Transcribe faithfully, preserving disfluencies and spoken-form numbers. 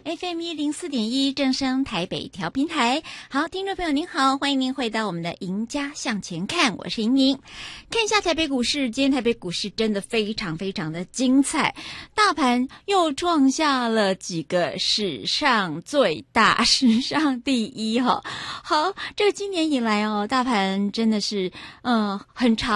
F M 一零四点一正声台北调频台。好，听众朋友您好，欢迎您回到我们的赢家向前看，我是莹莹。看一下台北股市，今天台北股市真的非常非常的精彩，大盘又创下了几个史上最大、史上第一哈、哦。好，这个今年以来哦，大盘真的是嗯、呃、很长。